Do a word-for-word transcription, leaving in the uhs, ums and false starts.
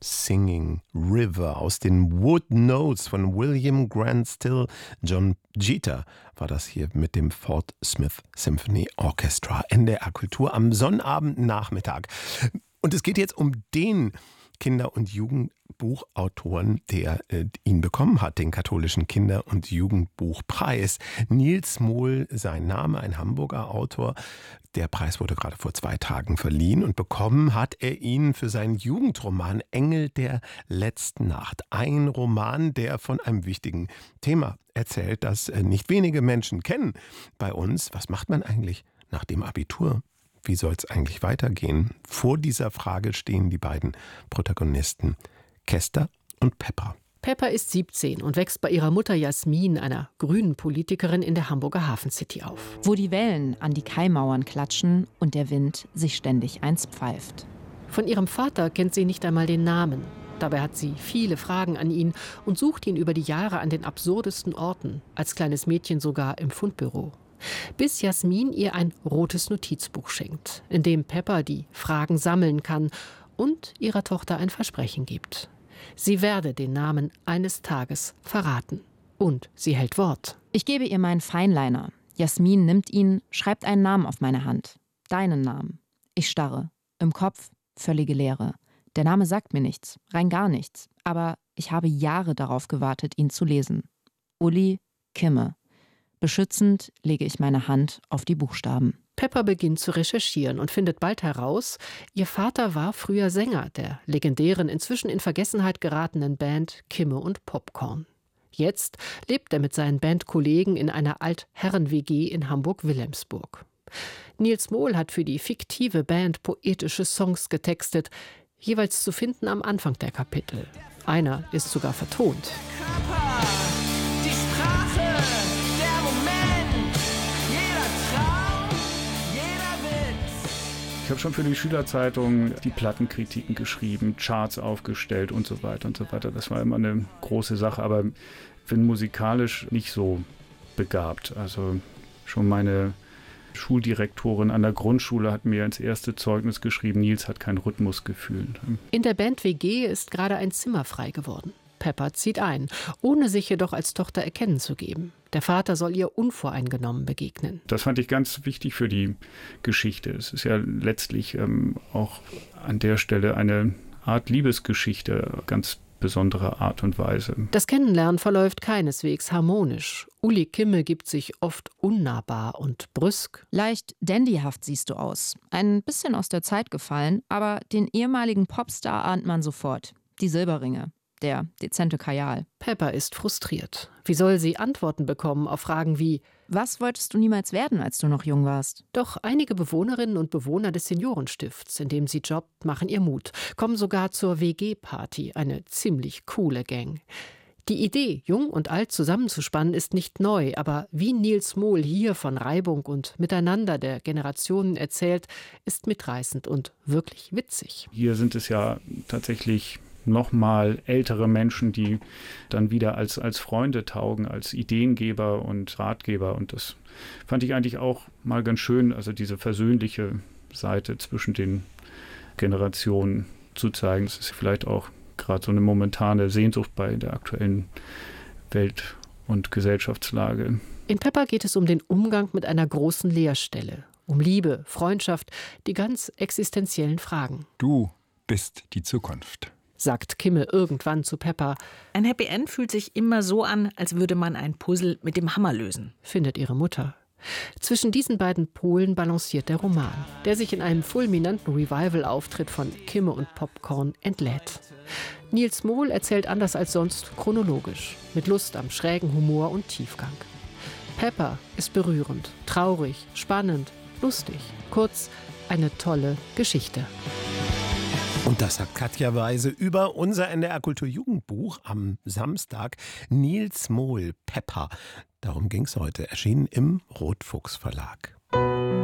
Singing River aus den Wood Notes von William Grant Still. John Jeter war das hier mit dem Fort Smith Symphony Orchestra. N D R Kultur am Sonnabendnachmittag. Und es geht jetzt um den Kinder- und Jugendbuchautoren, der äh, ihn bekommen hat, den katholischen Kinder- und Jugendbuchpreis. Nils Mohl, sein Name, ein Hamburger Autor. Der Preis wurde gerade vor zwei Tagen verliehen und bekommen hat er ihn für seinen Jugendroman Engel der letzten Nacht. Ein Roman, der von einem wichtigen Thema erzählt, das äh, nicht wenige Menschen kennen bei uns. Was macht man eigentlich nach dem Abitur? Wie soll es eigentlich weitergehen? Vor dieser Frage stehen die beiden Protagonisten, Kester und Pepper. Pepper ist siebzehn und wächst bei ihrer Mutter Jasmin, einer grünen Politikerin, in der Hamburger Hafencity auf. Wo die Wellen an die Kaimauern klatschen und der Wind sich ständig eins pfeift. Von ihrem Vater kennt sie nicht einmal den Namen. Dabei hat sie viele Fragen an ihn und sucht ihn über die Jahre an den absurdesten Orten, als kleines Mädchen sogar im Fundbüro. Bis Jasmin ihr ein rotes Notizbuch schenkt, in dem Pepper die Fragen sammeln kann und ihrer Tochter ein Versprechen gibt. Sie werde den Namen eines Tages verraten. Und sie hält Wort. Ich gebe ihr meinen Feinliner. Jasmin nimmt ihn, schreibt einen Namen auf meine Hand. Deinen Namen. Ich starre. Im Kopf völlige Leere. Der Name sagt mir nichts, rein gar nichts. Aber ich habe Jahre darauf gewartet, ihn zu lesen. Uli Kimme. Beschützend lege ich meine Hand auf die Buchstaben. Pepper beginnt zu recherchieren und findet bald heraus, ihr Vater war früher Sänger der legendären, inzwischen in Vergessenheit geratenen Band Kimme und Popcorn. Jetzt lebt er mit seinen Bandkollegen in einer Altherren-W G in Hamburg-Wilhelmsburg. Nils Mohl hat für die fiktive Band poetische Songs getextet, jeweils zu finden am Anfang der Kapitel. Einer ist sogar vertont. Körper, die Sprache, der Moment, jeder Traum, jeder Witz. Ich habe schon für die Schülerzeitung die Plattenkritiken geschrieben, Charts aufgestellt und so weiter und so weiter. Das war immer eine große Sache, aber bin musikalisch nicht so begabt. Also schon meine Schuldirektorin an der Grundschule hat mir ins erste Zeugnis geschrieben, Nils hat kein Rhythmusgefühl. In der Band-W G ist gerade ein Zimmer frei geworden. Pepper zieht ein, ohne sich jedoch als Tochter erkennen zu geben. Der Vater soll ihr unvoreingenommen begegnen. Das fand ich ganz wichtig für die Geschichte. Es ist ja letztlich ähm, auch an der Stelle eine Art Liebesgeschichte, ganz besondere Art und Weise. Das Kennenlernen verläuft keineswegs harmonisch. Uli Kimme gibt sich oft unnahbar und brüsk. Leicht dandyhaft siehst du aus. Ein bisschen aus der Zeit gefallen, aber den ehemaligen Popstar ahnt man sofort. Die Silberringe. Der dezente Kajal. Pepper ist frustriert. Wie soll sie Antworten bekommen auf Fragen wie: Was wolltest du niemals werden, als du noch jung warst? Doch einige Bewohnerinnen und Bewohner des Seniorenstifts, in dem sie jobbt, machen ihr Mut, kommen sogar zur W G-Party, eine ziemlich coole Gang. Die Idee, jung und alt zusammenzuspannen, ist nicht neu, aber wie Nils Mohl hier von Reibung und Miteinander der Generationen erzählt, ist mitreißend und wirklich witzig. Hier sind es ja tatsächlich nochmal ältere Menschen, die dann wieder als, als Freunde taugen, als Ideengeber und Ratgeber. Und das fand ich eigentlich auch mal ganz schön, also diese versöhnliche Seite zwischen den Generationen zu zeigen. Das ist vielleicht auch gerade so eine momentane Sehnsucht bei der aktuellen Welt- und Gesellschaftslage. In Pepper geht es um den Umgang mit einer großen Leerstelle, um Liebe, Freundschaft, die ganz existenziellen Fragen. Du bist die Zukunft, sagt Kimme irgendwann zu Pepper. Ein Happy End fühlt sich immer so an, als würde man ein Puzzle mit dem Hammer lösen, findet ihre Mutter. Zwischen diesen beiden Polen balanciert der Roman, der sich in einem fulminanten Revival-Auftritt von Kimme und Popcorn entlädt. Nils Mohl erzählt anders als sonst chronologisch, mit Lust am schrägen Humor und Tiefgang. Pepper ist berührend, traurig, spannend, lustig. Kurz, eine tolle Geschichte. Und das sagt Katja Weise über unser N D R Kultur Jugendbuch am Samstag. Nils Mohl, Pepper. Darum ging es heute. Erschienen im Rotfuchs Verlag.